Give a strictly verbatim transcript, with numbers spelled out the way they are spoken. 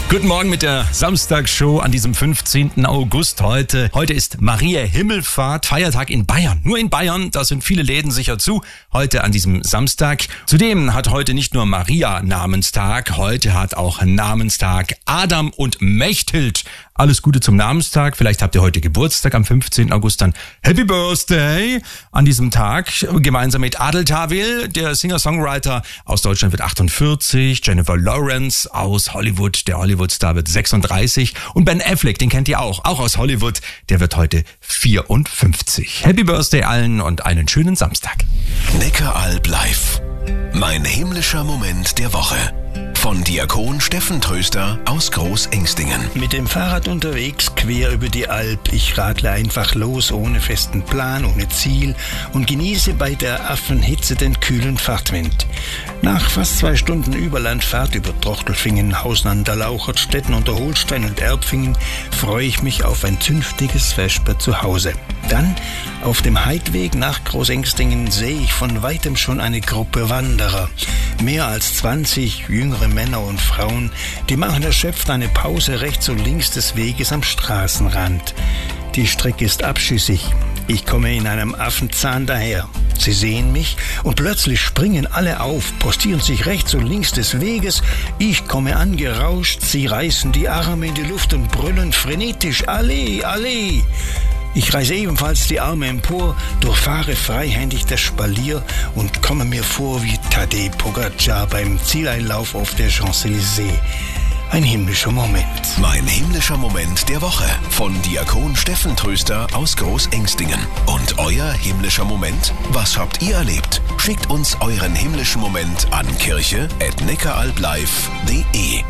Guten Morgen mit der Samstagshow an diesem fünfzehnten August heute. Heute ist Maria Himmelfahrt, Feiertag in Bayern. Nur in Bayern, da sind viele Läden sicher zu, heute an diesem Samstag. Zudem hat heute nicht nur Maria Namenstag, heute hat auch Namenstag Adam und Mechthild. Alles Gute zum Namenstag. Vielleicht habt ihr heute Geburtstag am fünfzehnten August, dann Happy Birthday an diesem Tag. Gemeinsam mit Adel Tawil, der Singer-Songwriter aus Deutschland, wird achtundvierzig. Jennifer Lawrence aus Hollywood, der Hollywood-Star, wird sechsunddreißig. Und Ben Affleck, den kennt ihr auch, auch aus Hollywood, der wird heute vierundfünfzig. Happy Birthday allen und einen schönen Samstag. Neckaralb live. Mein himmlischer Moment der Woche. Von Diakon Steffen Tröster aus Großengstingen. Mit dem Fahrrad unterwegs, quer über die Alp. Ich radle einfach los, ohne festen Plan, ohne Ziel und genieße bei der Affenhitze den kühlen Fahrtwind. Nach fast zwei Stunden Überlandfahrt über Trochtelfingen, Hausen an der Lauchert, Stetten unter Holstein und Erbfingen freue ich mich auf ein zünftiges Vesper zu Hause. Dann, auf dem Heidweg nach Großengstingen, sehe ich von weitem schon eine Gruppe Wanderer. Mehr als zwanzig jüngere Männer und Frauen, die machen erschöpft eine Pause rechts und links des Weges am Straßenrand. Die Strecke ist abschüssig. Ich komme in einem Affenzahn daher. Sie sehen mich und plötzlich springen alle auf, postieren sich rechts und links des Weges. Ich komme angerauscht, sie reißen die Arme in die Luft und brüllen frenetisch: Allez, allez! Ich reiße ebenfalls die Arme empor, durchfahre freihändig das Spalier und komme mir vor wie Tadej Pogačar beim Zieleinlauf auf der Champs-Élysées. Ein himmlischer Moment. Mein himmlischer Moment der Woche. Von Diakon Steffen Tröster aus Großengstingen. Und euer himmlischer Moment? Was habt ihr erlebt? Schickt uns euren himmlischen Moment an kirche at neckaralblive punkt de.